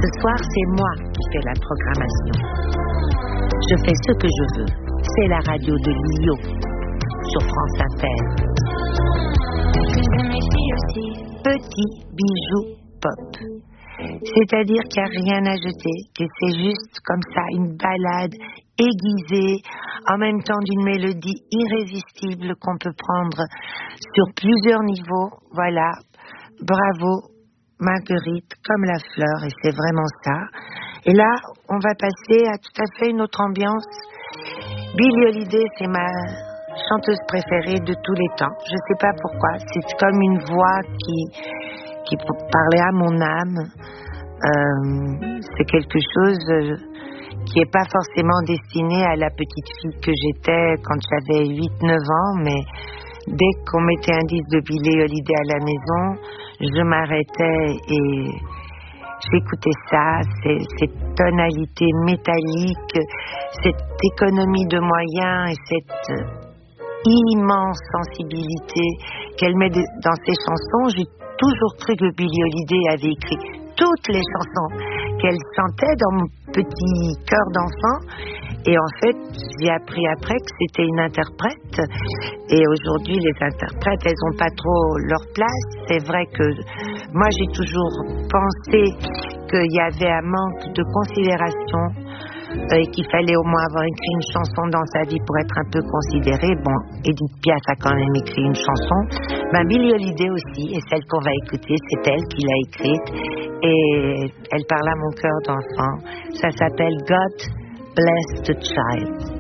Ce soir, c'est moi qui fais la programmation. Je fais ce que je veux. C'est la radio de Lio sur France Inter. Petit bijou pop. C'est-à-dire qu'il n'y a rien à jeter, que c'est juste comme ça une balade aiguisée, en même temps d'une mélodie irrésistible qu'on peut prendre sur plusieurs niveaux. Voilà, bravo Marguerite, comme la fleur, et c'est vraiment ça. Et là, on va passer à tout à fait une autre ambiance. Billie Holiday, c'est ma chanteuse préférée de tous les temps. Je sais pas pourquoi, c'est comme une voix qui parlait à mon âme. C'est quelque chose qui est pas forcément destiné à la petite fille que j'étais quand j'avais 8-9 ans, mais dès qu'on mettait un disque de Billie Holiday à la maison, je m'arrêtais et j'écoutais ça, cette tonalité métallique, cette économie de moyens et cette immense sensibilité qu'elle met dans ses chansons. J'ai toujours cru que Billie Holiday avait écrit toutes les chansons qu'elle chantait dans mon petit cœur d'enfant. Et en fait, j'ai appris après que c'était une interprète. Et aujourd'hui, les interprètes, elles n'ont pas trop leur place. C'est vrai que moi, j'ai toujours pensé qu'il y avait un manque de considération et qu'il fallait au moins avoir écrit une chanson dans sa vie pour être un peu considérée. Bon, Edith Piaf a quand même écrit une chanson. Billie Holiday aussi, et celle qu'on va écouter, c'est elle qui l'a écrite. Et elle parle à mon cœur d'enfant. Ça s'appelle God Bless the Child.